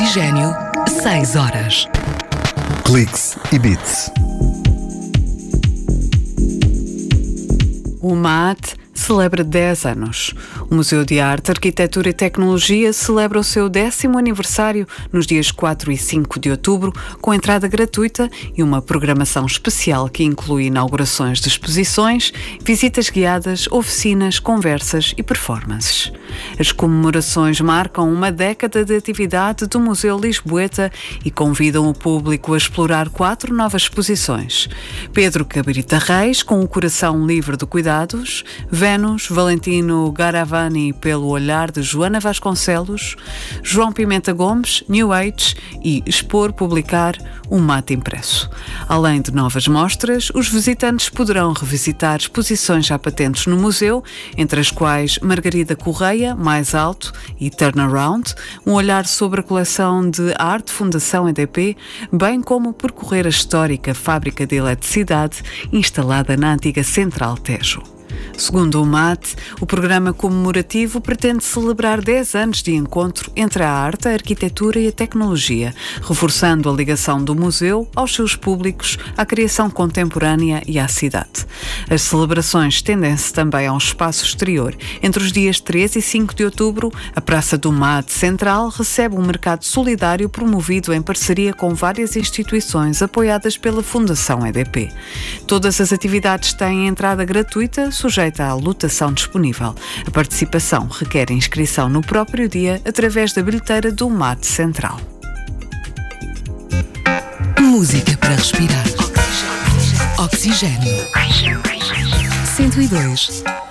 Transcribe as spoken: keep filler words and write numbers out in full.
Oxigênio, seis horas. Cliques e Bits. O M A T celebra dez anos. O Museu de Arte, Arquitetura e Tecnologia celebra o seu décimo aniversário nos dias quatro e cinco de outubro, com entrada gratuita e uma programação especial que inclui inaugurações de exposições, visitas guiadas, oficinas, conversas e performances. As comemorações marcam uma década de atividade do Museu Lisboeta e convidam o público a explorar quatro novas exposições. Pedro Cabrita Reis, com o coração livre de cuidados, Vênus, Valentino Garavani, pelo olhar de Joana Vasconcelos, João Pimenta Gomes, New Age e Expor, Publicar, um M A T impresso. Além de novas mostras, os visitantes poderão revisitar exposições já patentes no museu, entre as quais Margarida Correia, Mais Alto e Turnaround, um olhar sobre a coleção de arte Fundação E D P, bem como percorrer a histórica fábrica de eletricidade instalada na antiga Central Tejo. Segundo o M A T, o programa comemorativo pretende celebrar dez anos de encontro entre a arte, a arquitetura e a tecnologia, reforçando a ligação do museu aos seus públicos, à criação contemporânea e à cidade. As celebrações estendem-se também ao espaço exterior. Entre os dias três e cinco de outubro, a Praça do M A T Central recebe um mercado solidário promovido em parceria com várias instituições apoiadas pela Fundação E D P. Todas as atividades têm entrada gratuita, sujeita à lotação disponível. A participação requer inscrição no próprio dia através da bilheteira do M A T Central. Música para respirar. Oxigênio. cento e dois